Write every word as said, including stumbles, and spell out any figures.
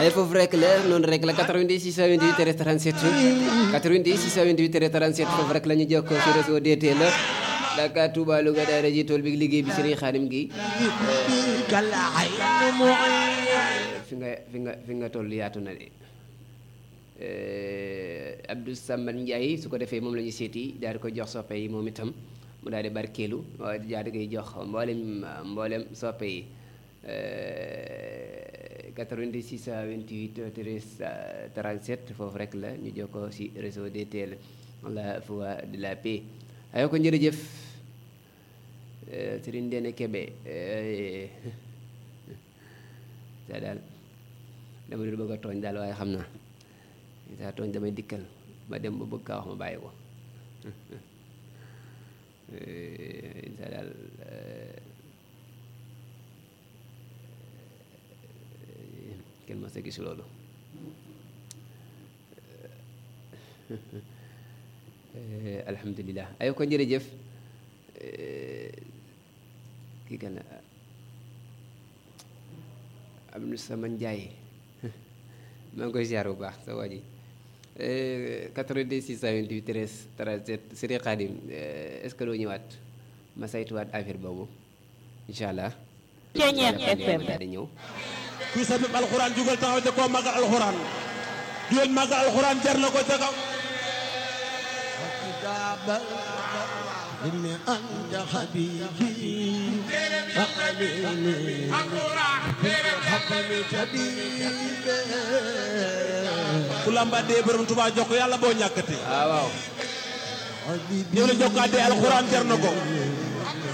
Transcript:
ay foofu rek la noonu rek la quatre-vingt-dix six cent vingt-huit trente-sept quatre-vingt-dix six cent vingt-huit trente-sept foofu rek la ñu jokkoo ci réseau D T la Dakar Touba Louga daara ji tool bi liggéey bi Serigne Khadim gi fi nga fi nga fi nga toll yaatu na de Abdou Samad Ndiaye su ko defee moom la ñu seeti daal di ko jox soppe yi moom itam mu daal di barkeelu waaye daal di koy jox mboolem mboolem soppe yi quatre-vingt-dix six cent vingt-huit trente-sept foofu rek la ñu jokkoo ci réseau D T L la voix de la paix ayoo ko jërëjëf Serigne Ndene Kébé sa daal dama dul bëgg a tooñ daal waaye xam naa saa tooñ damay dikkal ma dem ba bëgg kaa wax ma bàyyi ko sa daal kenn ma sa gis loolu alhamdulilah ayo ko jërëjëf kii kan la Abdou Samane Ndiaye maa ngi koy ziar bu baax sa waa ji quatre-vingt-dix six cent vingt-huit treize trente-sept Serigne Khadim est-ce que doo ñëwaat ma saytuwaat affaire boobu incha allah. Ceeñeer F M daal di ñëw. kuy sabib alxuraan jugal taxaw te koo màggal alxuraan jugal màggal alxuraan jar na ko ca kaw. إن أنت حبيبي فقبلني حبيبي حبيبي ku lambadee borom Tuubaa jox ko yàlla boo ñàkkati. ah waaw. ñëw la jokkaatee alxuraan jar na ko.